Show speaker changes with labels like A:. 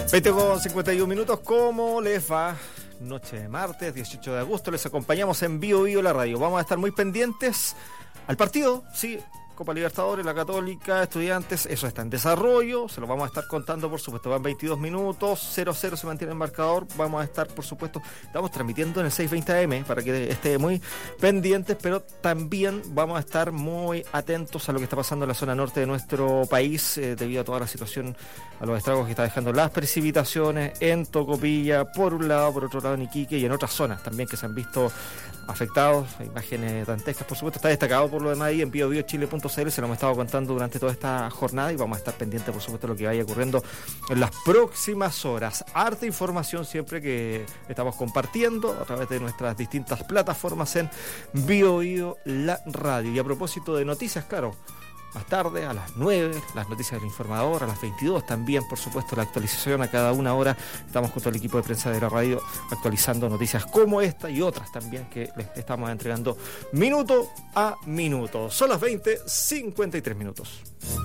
A: 20:51, ¿cómo les va? Noche de martes, 18 de agosto, les acompañamos en Bio Bio la radio. Vamos a estar muy pendientes al partido, sí, Copa Libertadores, la Católica, Estudiantes, eso está en desarrollo, se lo vamos a estar contando, por supuesto, van 22 minutos, 0-0 se mantiene el marcador, vamos a estar, por supuesto, estamos transmitiendo en el 620 AM para que esté muy pendientes, pero también vamos a estar muy atentos a lo que está pasando en la zona norte de nuestro país, debido a toda la situación, a los estragos que está dejando las precipitaciones en Tocopilla, por un lado, por otro lado en Iquique y en otras zonas también que se han visto afectados, imágenes dantescas, por supuesto, está destacado por lo demás ahí en biobiochile.cl, se lo hemos estado contando durante toda esta jornada y vamos a estar pendientes, por supuesto, de lo que vaya ocurriendo en las próximas horas. Harta información siempre que estamos compartiendo a través de nuestras distintas plataformas en Bio Bio la radio. Y a propósito de noticias, claro, más tarde, a las 9, las noticias del informador, a las 22 también, por supuesto, la actualización a cada una hora. Estamos con todo el equipo de prensa de la radio actualizando noticias como esta y otras también que les estamos entregando minuto a minuto. Son las 20:53.